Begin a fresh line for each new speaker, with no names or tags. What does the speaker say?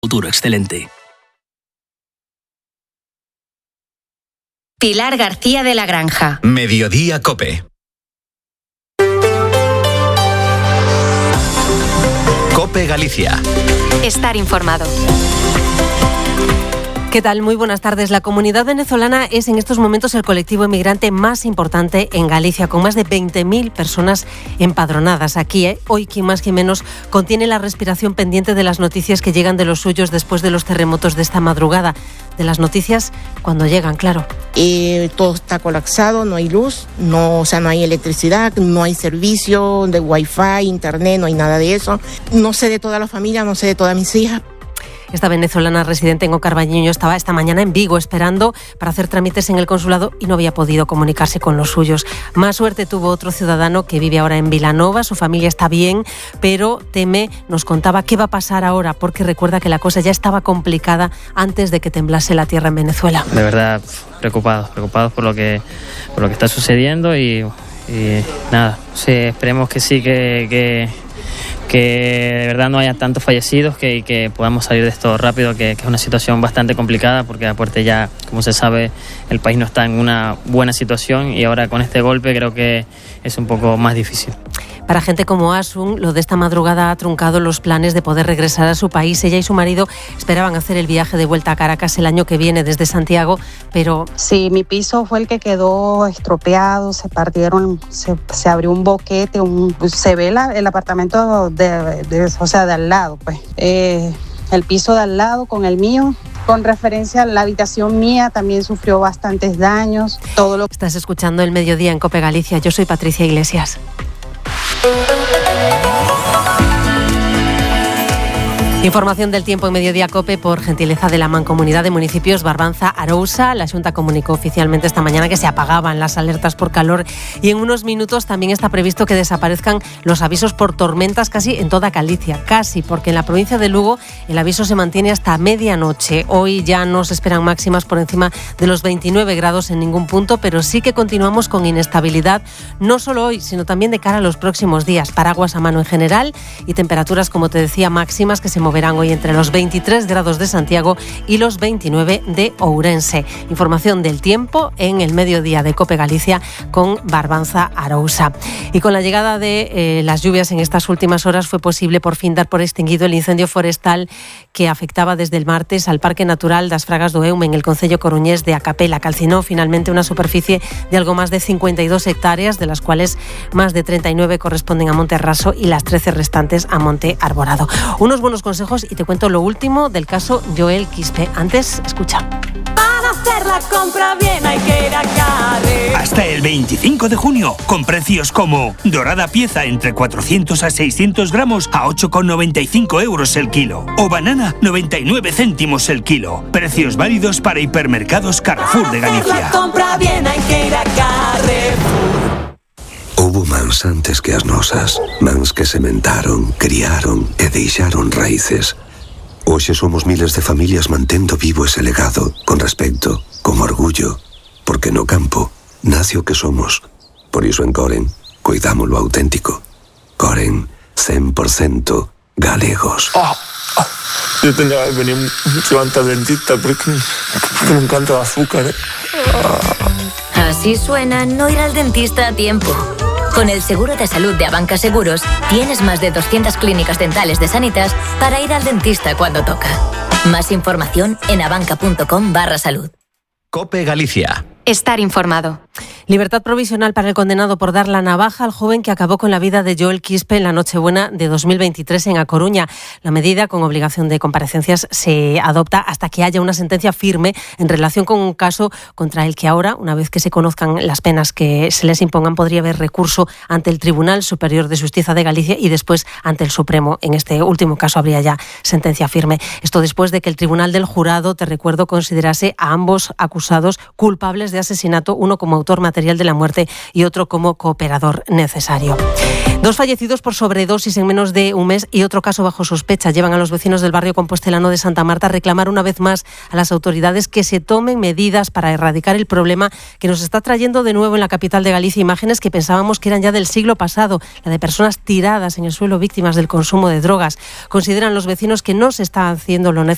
futuro excelente.
Pilar García de la Granja.
Mediodía COPE. COPE Galicia.
Estar informado.
¿Qué tal? Muy buenas tardes. La comunidad venezolana es en estos momentos el colectivo emigrante más importante en Galicia, con más de 20.000 personas empadronadas. Aquí, hoy, quien más quien menos, contiene la respiración pendiente de las noticias que llegan de los suyos después de los terremotos de esta madrugada. De las noticias cuando llegan, claro.
Todo está colapsado, no hay luz, no hay electricidad, no hay servicio de wifi, internet, no hay nada de eso. No sé de toda la familia, no sé de todas mis hijas.
Esta venezolana residente en Ocarbañiño estaba esta mañana en Vigo esperando para hacer trámites en el consulado y no había podido comunicarse con los suyos. Más suerte tuvo otro ciudadano que vive ahora en Vilanova. Su familia está bien, pero teme, nos contaba qué va a pasar ahora, porque recuerda que la cosa ya estaba complicada antes de que temblase la tierra en Venezuela.
De verdad, preocupados por lo que está sucediendo y nada, sí, esperemos que sí, que de verdad no haya tantos fallecidos, que podamos salir de esto rápido, que es una situación bastante complicada, porque aparte ya, como se sabe, el país no está en una buena situación y ahora con este golpe creo que es un poco más difícil.
Para gente como Asun, lo de esta madrugada ha truncado los planes de poder regresar a su país. Ella y su marido esperaban hacer el viaje de vuelta a Caracas el año que viene desde Santiago, pero...
Sí, mi piso fue el que quedó estropeado, se partieron, se abrió un boquete, se ve el apartamento de al lado, pues. El piso de al lado con el mío. Con referencia a la habitación mía, también sufrió bastantes daños.
Estás escuchando El Mediodía en COPE Galicia. Yo soy Patricia Iglesias. Información del tiempo en Mediodía COPE por gentileza de la Mancomunidad de Municipios Barbanza-Arousa. La Xunta comunicó oficialmente esta mañana que se apagaban las alertas por calor y en unos minutos también está previsto que desaparezcan los avisos por tormentas casi en toda Galicia. Casi, porque en la provincia de Lugo el aviso se mantiene hasta medianoche. Hoy ya no se esperan máximas por encima de los 29 grados en ningún punto, pero sí que continuamos con inestabilidad, no solo hoy, sino también de cara a los próximos días. Paraguas a mano en general y temperaturas, como te decía, máximas que se moverán hoy entre los 23 grados de Santiago y los 29 de Ourense. Información del tiempo en El Mediodía de COPE Galicia con Barbanza Arousa. Y con la llegada de las lluvias en estas últimas horas fue posible por fin dar por extinguido el incendio forestal que afectaba desde el martes al Parque Natural das Fragas do Eume en el concello coruñés de Acapela. Calcinó finalmente una superficie de algo más de 52 hectáreas, de las cuales más de 39 corresponden a Monte Raso y las 13 restantes a Monte Arborado. Unos buenos consejos y te cuento lo último del caso Joel Quispe. Antes, escucha.
Para hacer la compra bien hay que ir a Carre.
Hasta el 25 de junio, con precios como dorada pieza entre 400 a 600 gramos a 8,95 euros el kilo. O banana, 99 céntimos el kilo. Precios válidos para hipermercados Carrefour de Galicia.
Para hacer la compra bien hay que ir a Carrefour.
Houbo mans antes que as nosas, mans que sementaron, criaron e deixaron raíces. Hoxe somos miles de familias mantendo vivo ese legado, con respecto, con orgullo, porque no campo nace o que somos. Por iso en Coren, cuidamos lo auténtico. Coren, 100% galegos.
Yo tenía que venir mucho antes al dentista porque me encanta el azúcar.
Así suena no ir al dentista a tiempo. Con el seguro de salud de Abanca Seguros, tienes más de 200 clínicas dentales de Sanitas para ir al dentista cuando toca. Más información en abanca.com/salud.
COPE Galicia.
Estar informado.
Libertad provisional para el condenado por dar la navaja al joven que acabó con la vida de Joel Quispe en la Nochebuena de 2023 en A Coruña. La medida, con obligación de comparecencias, se adopta hasta que haya una sentencia firme en relación con un caso contra el que ahora, una vez que se conozcan las penas que se les impongan, podría haber recurso ante el Tribunal Superior de Justicia de Galicia y después ante el Supremo. En este último caso habría ya sentencia firme. Esto después de que el Tribunal del Jurado, te recuerdo, considerase a ambos acusados culpables de asesinato, uno como autor material de la muerte y otro como cooperador necesario. 2 fallecidos por sobredosis en menos de un mes y otro caso bajo sospecha llevan a los vecinos del barrio compostelano de Santa Marta a reclamar una vez más a las autoridades que se tomen medidas para erradicar el problema que nos está trayendo de nuevo en la capital de Galicia imágenes que pensábamos que eran ya del siglo pasado, la de personas tiradas en el suelo víctimas del consumo de drogas. Consideran los vecinos que no se está haciendo lo